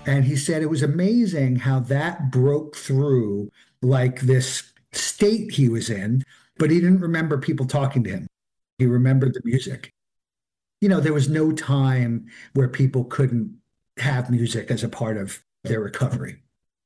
And he said it was amazing how that broke through like this state he was in, but he didn't remember people talking to him. He remembered the music. There was no time where people couldn't have music as a part of their recovery.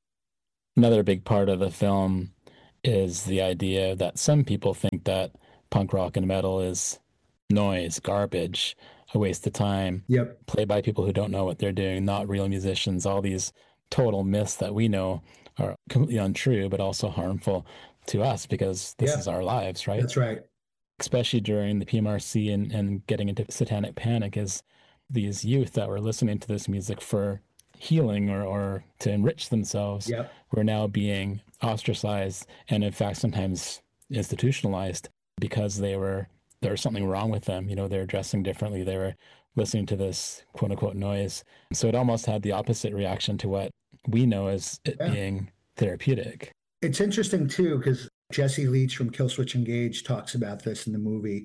Another big part of the film is the idea that some people think that punk rock and metal is noise, garbage, a waste of time, Yep. played by people who don't know what they're doing, not real musicians, all these total myths that we know are completely untrue, but also harmful to us because this Yeah, is our lives, right? that's right. Especially during the PMRC and getting into satanic panic, is these youth that were listening to this music for healing or to enrich themselves Yep. were now being ostracized and in fact sometimes institutionalized because there was something wrong with them. They were dressing differently. They were listening to this quote unquote noise. So it almost had the opposite reaction to what we know as it Yeah. being therapeutic. It's interesting too, because Jesse Leach from Killswitch Engage talks about this in the movie.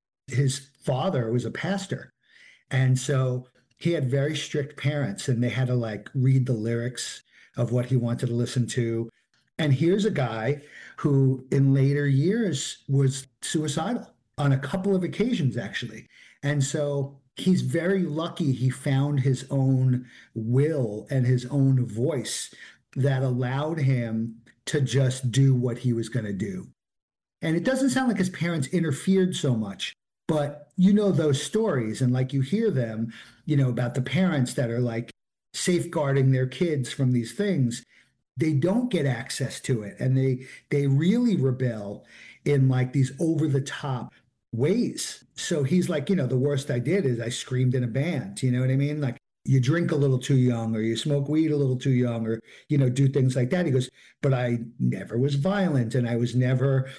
His father was a pastor. And so he had very strict parents, and they had to like read the lyrics of what he wanted to listen to. And here's a guy who, in later years, was suicidal on a couple of occasions, actually. And so he's very lucky he found his own will and his own voice that allowed him to just do what he was going to do. And it doesn't sound like his parents interfered so much, but those stories and like you hear them, about the parents that are like safeguarding their kids from these things. They don't get access to it, and they really rebel in like these over the top ways. So he's like, the worst I did is I screamed in a band. You know what I mean? Like you drink a little too young, or you smoke weed a little too young, or do things like that. He goes, but I never was violent, and I was never,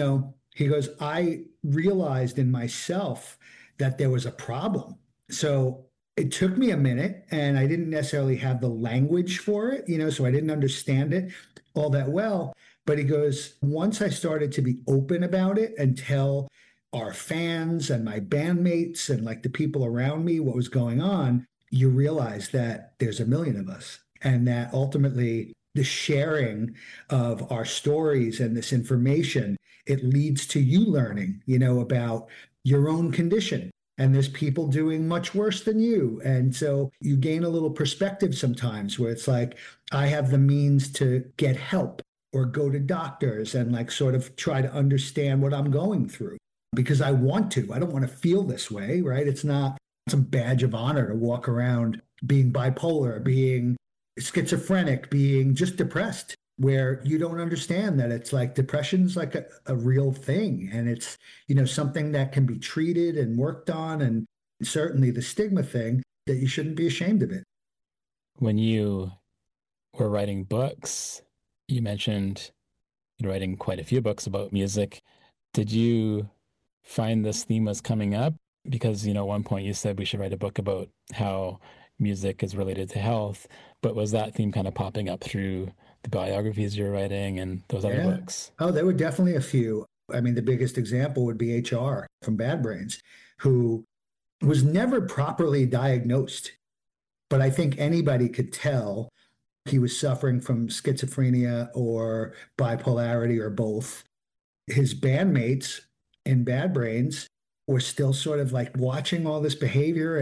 he goes, I realized in myself that there was a problem. So it took me a minute, and I didn't necessarily have the language for it, so I didn't understand it all that well. But he goes, once I started to be open about it and tell our fans and my bandmates and like the people around me what was going on, you realize that there's a million of us, and that ultimately the sharing of our stories and this information, it leads to you learning, about your own condition. And there's people doing much worse than you. And so you gain a little perspective sometimes where it's like, I have the means to get help or go to doctors and like sort of try to understand what I'm going through because I want to. I don't want to feel this way, right? It's not some badge of honor to walk around being bipolar, being schizophrenic, being just depressed, where you don't understand that it's like depression's like a real thing, and it's something that can be treated and worked on, and certainly the stigma thing that you shouldn't be ashamed of it. When you were writing books, you mentioned you're writing quite a few books about music. Did you find this theme was coming up? Because, at one point you said we should write a book about how music is related to health, but was that theme kind of popping up through the biographies you're writing and those other Yeah. books? Oh, there were definitely a few. I mean, the biggest example would be HR from Bad Brains, who was never properly diagnosed. But I think anybody could tell he was suffering from schizophrenia or bipolarity or both. His bandmates in Bad Brains were still sort of like watching all this behavior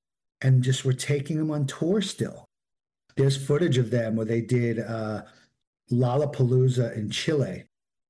and just were taking him on tour still. There's footage of them where they did Lollapalooza in Chile.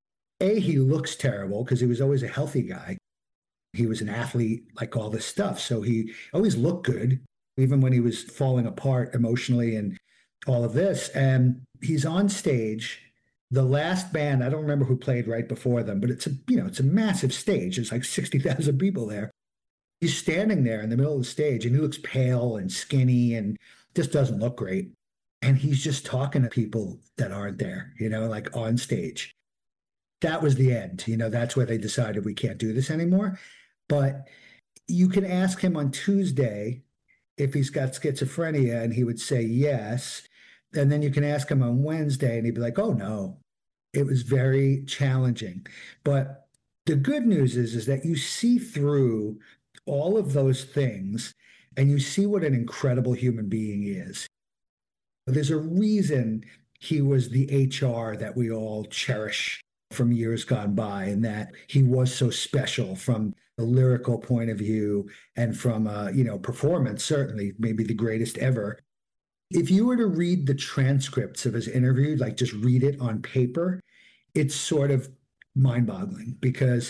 He looks terrible because he was always a healthy guy. He was an athlete, like all this stuff. So he always looked good, even when he was falling apart emotionally and all of this. And he's on stage. The last band, I don't remember who played right before them, but it's a massive stage. There's like 60,000 people there. He's standing there in the middle of the stage, and he looks pale and skinny and just doesn't look great. And he's just talking to people that aren't there, like on stage. That was the end. That's where they decided we can't do this anymore. But you can ask him on Tuesday if he's got schizophrenia, and he would say yes. And then you can ask him on Wednesday, and he'd be like, oh, no. It was very challenging. But the good news is that you see through all of those things, and you see what an incredible human being he is. There's a reason he was the HR that we all cherish from years gone by, and that he was so special from the lyrical point of view and from performance, certainly maybe the greatest ever. If you were to read the transcripts of his interview, like just read it on paper, it's sort of mind boggling because